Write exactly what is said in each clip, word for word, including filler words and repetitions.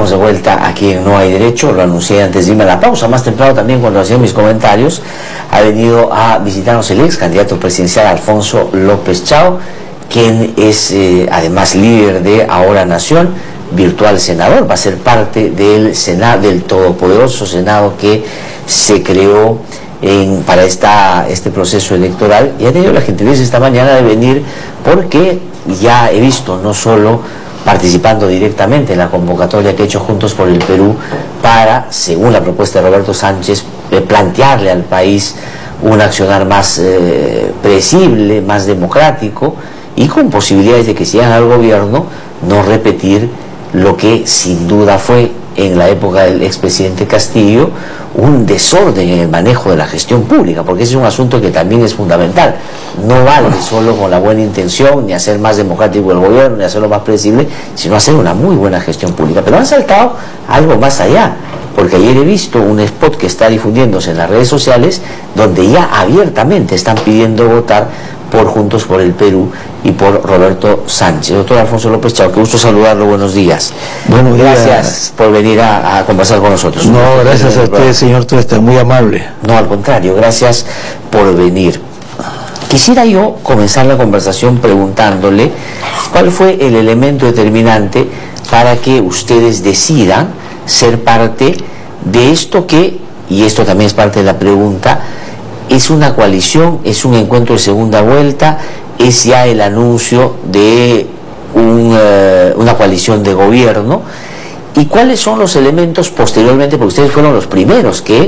Estamos de vuelta aquí en No Hay Derecho, lo anuncié antes de irme a la pausa. Más temprano también, cuando hacía mis comentarios, ha venido a visitarnos el ex candidato presidencial Alfonso López Chao, quien es eh, además líder de Ahora Nación, virtual senador, va a ser parte del Senado, del todopoderoso Senado que se creó en, para esta, este proceso electoral, y ha tenido la gentileza esta mañana de venir porque ya he visto no solo participando directamente en la convocatoria que ha hecho Juntos por el Perú para, según la propuesta de Roberto Sánchez, eh, plantearle al país un accionar más eh, predecible, más democrático y con posibilidades de que si llegan al gobierno no repetir lo que sin duda fue en la época del expresidente Castillo un desorden en el manejo de la gestión pública, porque ese es un asunto que también es fundamental. No vale solo con la buena intención, ni hacer más democrático el gobierno, ni hacerlo más predecible, sino hacer una muy buena gestión pública. Pero han saltado algo más allá, porque ayer he visto un spot que está difundiéndose en las redes sociales, donde ya abiertamente están pidiendo votar por Juntos por el Perú y por Roberto Sánchez. Doctor Alfonso López Chao, qué gusto saludarlo, buenos días. Buenos gracias días. por venir a, a conversar con nosotros. No, gracias a usted, señor Tuesta, muy amable. No, al contrario, gracias por venir. Quisiera yo comenzar la conversación preguntándole cuál fue el elemento determinante para que ustedes decidan ser parte de esto que, y esto también es parte de la pregunta, es una coalición, es un encuentro de segunda vuelta, es ya el anuncio de un, uh, una coalición de gobierno. ¿Y cuáles son los elementos posteriormente? Porque ustedes fueron los primeros que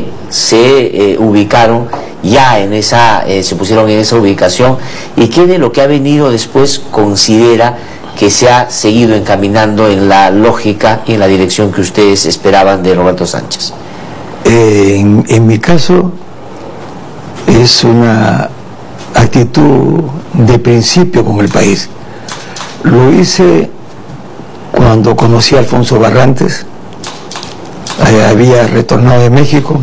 se eh, ubicaron ya en esa, eh, se pusieron en esa ubicación. ¿Y qué de lo que ha venido después considera que se ha seguido encaminando en la lógica y en la dirección que ustedes esperaban de Roberto Sánchez? Eh, en, en mi caso es una actitud de principio con el país. Lo hice cuando conocí a Alfonso Barrantes, había retornado de México,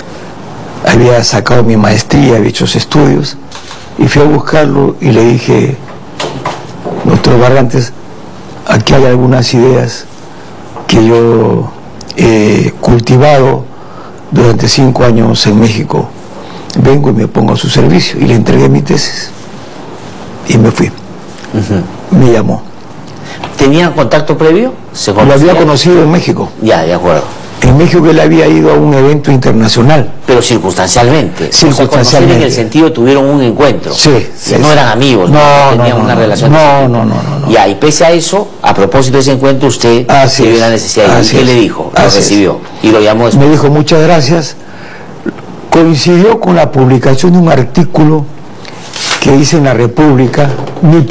había sacado mi maestría, había hecho estudios, y fui a buscarlo y le dije: doctor Barrantes, aquí hay algunas ideas que yo he cultivado durante cinco años en México, vengo y me pongo a su servicio. Y le entregué mi tesis y me fui. Uh-huh. Me llamó. ¿Tenían contacto previo? ¿Se Lo había conocido en México. Ya, de acuerdo. En México él había ido a un evento internacional. Pero circunstancialmente. Circunstancialmente. O sea, en el sentido tuvieron un encuentro. Sí. sí no sí. eran amigos. No, no, no tenían no, una no, relación. No, no, no, no, no. Ya, y pese a eso, a propósito de ese encuentro, usted vio la necesidad. ¿Y qué le dijo? Lo recibió. Y lo llamó después. Me dijo: muchas gracias. Coincidió con la publicación de un artículo que dice en La República: mi